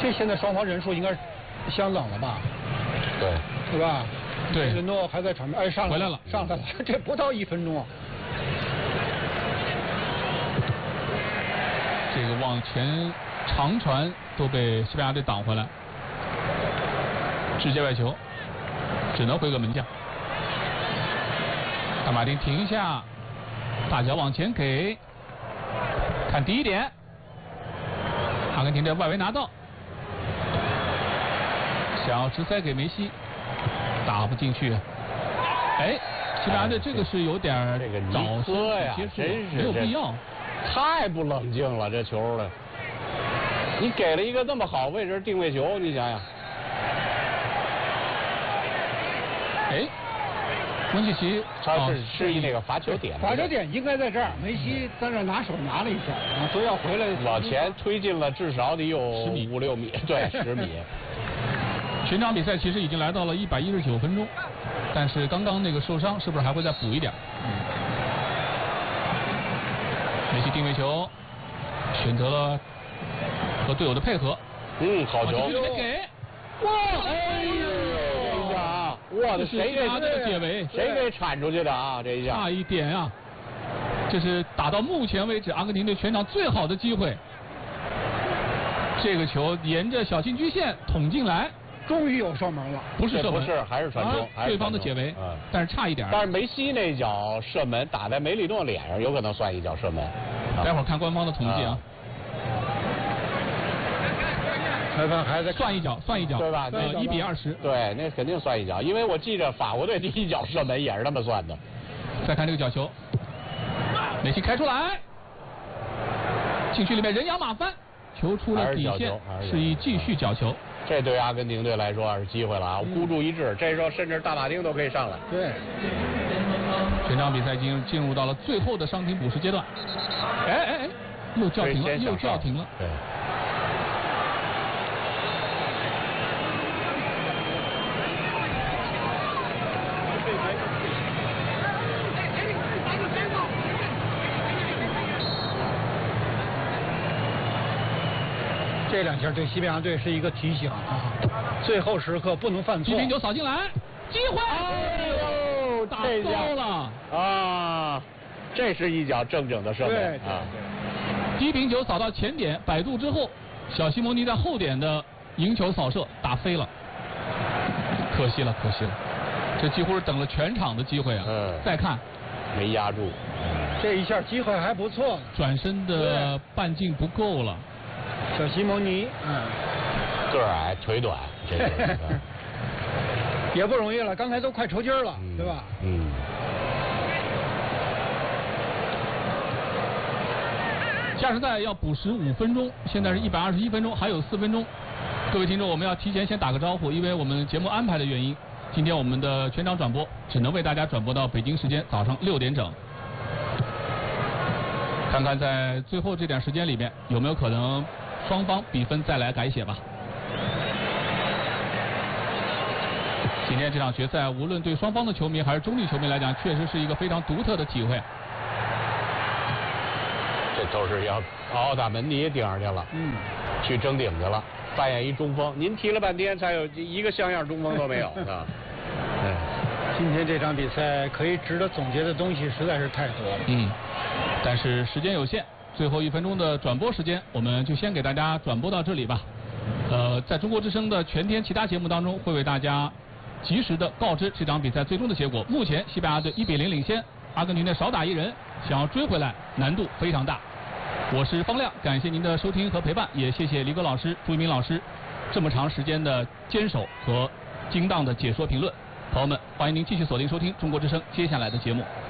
这现在双方人数应该相等了吧？ 对， 对吧？ 对， 伦诺还在场边，哎，上来回来了， 上来了，这不到1分钟啊。 这个往前长传都被西班牙队挡回来，直接外球，只能回个门将。大马丁停一下，大脚往前给，看第一点，阿根廷在外围拿到，想要直塞给梅西，打不进去。哎，西班牙队这个是有点早喝呀，真是没有必要。 太不冷静了，这球了。你给了一个这么好位置定位球，你想想。 哎，温契奇他是示意那个罚球点。 罚球点应该在这儿，梅西在这拿手拿了一下，所以要回来。 往前推进了至少得有 10米 5、6米，对，10米。 全场比赛其实已经来到了119分钟，但是刚刚那个受伤是不是还会再补一点？梅西定位球，选择了和队友的配合。 好球！ 给，哇！ 哎呦，这一下啊，哇，这谁给解围？ 谁给铲出去的啊？这一下差一点啊！这是打到目前为止阿根廷队全场最好的机会。这个球沿着小禁区线捅进来。 终于有射门了， 不是射门，不是，还是传中， 对方的解围，但是差一点。 但是梅西那脚射门打在梅里诺脸上，有可能算一脚射门。 待会儿看官方的统计啊。 裁判还在算一脚， 对吧 ？1比20。 对，那肯定算一脚，因为我记着法国队第一脚射门也是那么算的。 再看这个角球，梅西开出来，禁区里面人仰马翻，球出了底线，示意继续角球。 这对阿根廷队来说是机会了啊！孤注一掷，这时候甚至大马丁都可以上来。 对， 全场比赛已经进入到了最后的伤停补时阶段。哎，又叫停了， 对。 这2下对西班牙队是一个提醒啊，最后时刻不能犯错。 低平球扫进来，机会！ 哎呦， 打高了啊！这是一脚正的射门啊！ 低平球扫到前点摆渡之后，小西蒙尼在后点的迎球扫射打飞了，可惜了，这几乎是等了全场的机会啊！再看， 没压住， 这一下机会还不错， 转身的半径不够了。 小西蒙尼， 个儿矮腿短，这个也不容易了，刚才都快抽筋了，对吧？ 加时赛要补时5分钟，现在是121分钟，还有4分钟。各位听众，我们要提前先打个招呼，因为我们节目安排的原因，今天我们的全场转播只能为大家转播到北京时间早上6点整。看看在最后这点时间里面有没有可能双方比分再来改写吧。今天这场决赛，无论对双方的球迷还是中立球迷来讲，确实是一个非常独特的体会。 这都是要奥塔门尼顶上去了，去争顶去了，扮演一中锋。您踢了半天，才有一个像样中锋都没有啊。 今天这场比赛可以值得总结的东西实在是太多了。 但是时间有限，最后1分钟的转播时间，我们就先给大家转播到这里吧。在中国之声的全天其他节目当中，会为大家及时的告知这场比赛最终的结果。目前西班牙队1比0领先，阿根廷队少打1人，想要追回来难度非常大。我是方亮，感谢您的收听和陪伴，也谢谢李哥老师、朱一鸣老师这么长时间的坚守和精当的解说评论。朋友们，欢迎您继续锁定收听中国之声接下来的节目。